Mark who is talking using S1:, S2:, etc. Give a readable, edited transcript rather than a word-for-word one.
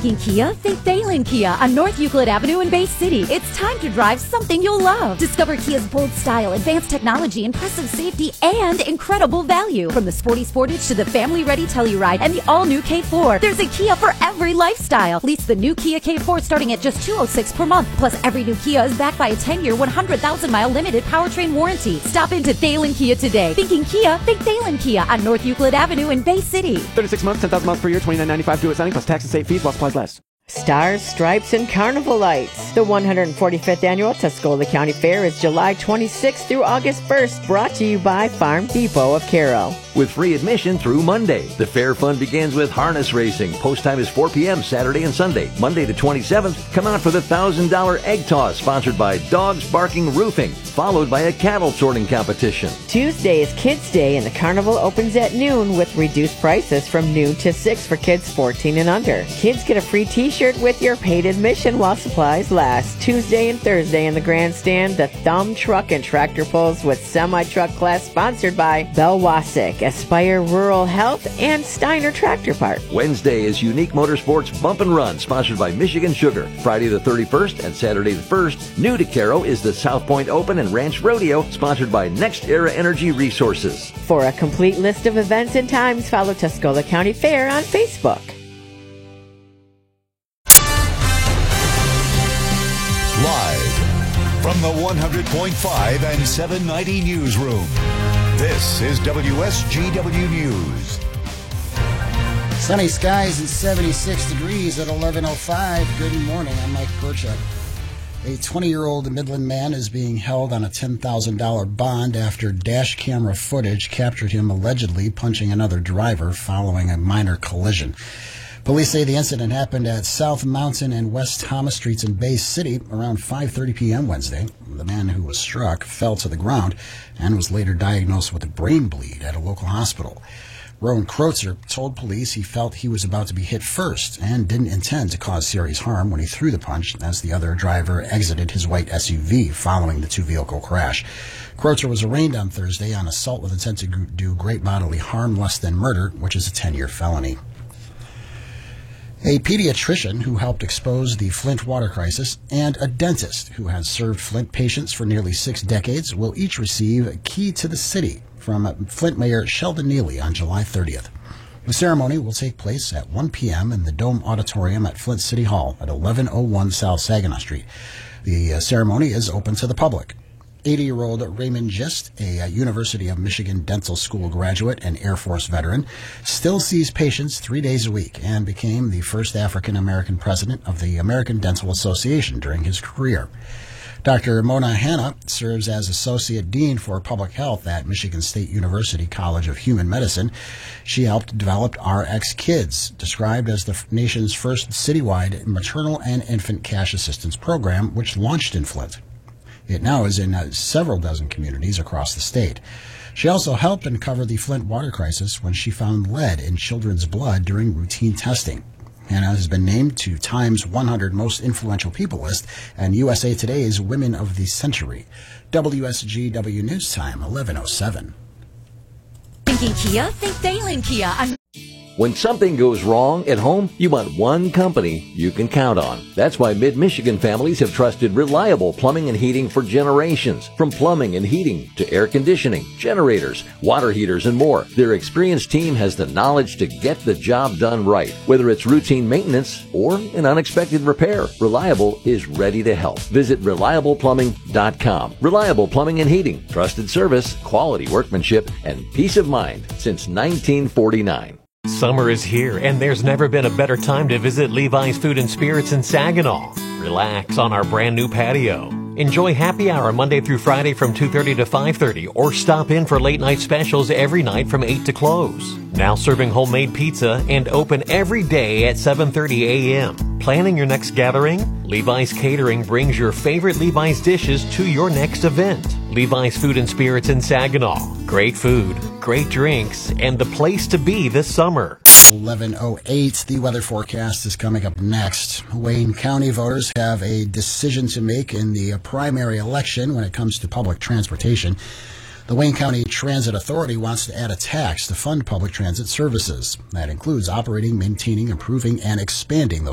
S1: Thinking Kia? Think Thalen Kia on North Euclid Avenue in Bay City. It's time to drive something you'll love. Discover Kia's bold style, advanced technology, impressive safety, and incredible value. From the sporty Sportage to the family-ready Telluride and the all-new K4, there's a Kia for every lifestyle. Lease the new Kia K4 starting at just $206 per month. Plus, every new Kia is backed by a 10-year, 100,000-mile limited powertrain warranty. Stop into Thalen Kia today. Thinking Kia? Think Thalen Kia on North Euclid Avenue in Bay City.
S2: 36 months, 10,000 miles per year, $29.95 due at signing, plus tax and state fees while supplies last.
S3: Stars, Stripes, and Carnival Lights. The 145th Annual Tuscola County Fair is July 26th through August 1st, brought to you by Farm Depot of Carroll.
S4: With free admission through Monday. The fair fun begins with harness racing. Post time is 4 p.m. Saturday and Sunday. Monday the 27th, come out for the $1,000 egg toss, sponsored by Dogs Barking Roofing, followed by a cattle sorting competition.
S3: Tuesday is Kids Day, and the carnival opens at noon with reduced prices from noon to 6 for kids 14 and under. Kids get a free t-shirt with your paid admission while supplies last. Tuesday and Thursday in the grandstand, the Thumb Truck and Tractor Pulls with Semi-Truck class, sponsored by Bell Wassick, Aspire Rural Health, and Steiner Tractor Park.
S4: Wednesday is Unique Motorsports Bump and Run, sponsored by Michigan Sugar. Friday the 31st and Saturday the 1st, new to Caro is the South Point Open and Ranch Rodeo, sponsored by Next Era Energy Resources.
S3: For a complete list of events and times, follow Tuscola County Fair on Facebook.
S5: Live from the 100.5 and 790 newsroom, this is WSGW News.
S6: Sunny skies and 76 degrees at 11:05. Good morning. I'm Mike Perchuk. A 20-year-old Midland man is being held on a $10,000 bond after dash camera footage captured him allegedly punching another driver following a minor collision. Police say the incident happened at South Mountain and West Thomas Streets in Bay City around 5:30 p.m. Wednesday. The man who was struck fell to the ground and was later diagnosed with a brain bleed at a local hospital. Rowan Kreutzer told police he felt he was about to be hit first and didn't intend to cause serious harm when he threw the punch as the other driver exited his white SUV following the two-vehicle crash. Kreutzer was arraigned on Thursday on assault with intent to do great bodily harm less than murder, which is a 10-year felony. A pediatrician who helped expose the Flint water crisis and a dentist who has served Flint patients for nearly 6 decades will each receive a key to the city from Flint Mayor Sheldon Neely on July 30th. The ceremony will take place at 1 p.m. in the Dome Auditorium at Flint City Hall at 1101 South Saginaw Street. The ceremony is open to the public. 80-year-old Raymond Gist, a University of Michigan Dental School graduate and Air Force veteran, still sees patients 3 days a week and became the first African-American president of the American Dental Association during his career. Dr. Mona Hanna serves as Associate Dean for Public Health at Michigan State University College of Human Medicine. She helped develop RX Kids, described as the nation's first citywide maternal and infant cash assistance program, which launched in Flint. It now is in several dozen communities across the state. She also helped uncover the Flint water crisis when she found lead in children's blood during routine testing. Hannah has been named to Time's 100 Most Influential People list and USA Today's Women of the Century. WSGW News Time, 11:07.
S1: Thinking Kia? Think Thalen Kia on...
S4: When something goes wrong at home, you want one company you can count on. That's why Mid-Michigan families have trusted reliable plumbing and heating for generations. From plumbing and heating to air conditioning, generators, water heaters, and more, their experienced team has the knowledge to get the job done right. Whether it's routine maintenance or an unexpected repair, Reliable is ready to help. Visit ReliablePlumbing.com. Reliable Plumbing and Heating. Trusted service, quality workmanship, and peace of mind since 1949.
S7: Summer is here, and there's never been a better time to visit Levi's Food and Spirits in Saginaw. Relax on our brand new patio. Enjoy happy hour Monday through Friday from 2:30 to 5:30, or stop in for late night specials every night from 8 to close. Now serving homemade pizza and open every day at 7:30 a.m. Planning your next gathering? Levi's Catering brings your favorite Levi's dishes to your next event. Levi's Food and Spirits in Saginaw. Great food, great drinks, and the place to be this summer.
S6: 11:08. The weather forecast is coming up next. Wayne County voters have a decision to make in the primary election when it comes to public transportation. The Wayne County Transit Authority wants to add a tax to fund public transit services. That includes operating, maintaining, improving, and expanding those